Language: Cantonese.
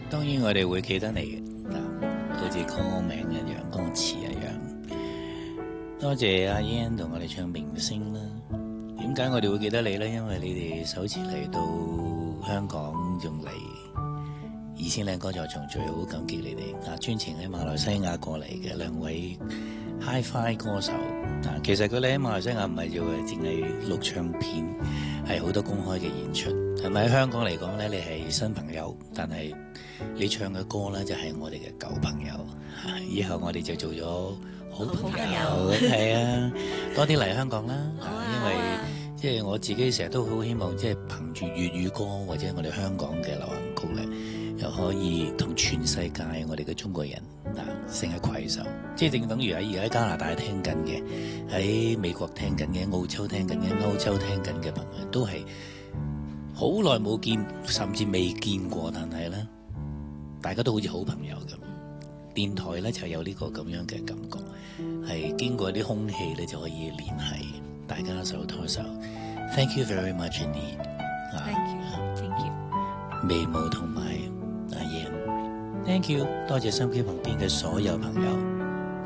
當然我哋會記得你嘅，好似歌名一樣，歌詞一樣。多謝阿 Yan 同我哋唱明星啦。點解我哋會記得你呢？因為你哋首次嚟到香港，仲嚟2000靚歌在重聚，好感激你哋。專程喺馬來西亞過嚟嘅兩位 Hi-Fi 歌手。其實佢哋喺馬來西亞唔係做嘅，淨係錄唱片，係好多公開嘅演出。係咪喺香港嚟講呢？你係新朋友，但係你唱嘅歌呢，就係我哋嘅舊朋友。以後我哋就做咗好朋友，係啊，多啲嚟香港啦。因為即係我自己成日都好希望，即係憑住粵語歌或者我哋香港嘅流行曲咧，又可以同全世界我哋嘅中國人成日攜手。即係正等於喺而家喺加拿大聽緊嘅，喺美國聽緊嘅，澳洲聽緊嘅，歐洲聽緊嘅朋友，都係好耐冇見，甚至未見過，但係咧，大家都好似好朋友咁。電台咧就有呢個咁樣嘅感覺，係經過啲空氣咧就可以聯繫，大家手拖手。Thank you very much indeed。 Thank you。 眉毛同埋阿 Yan，Thank you，多謝心機旁邊嘅所有朋友。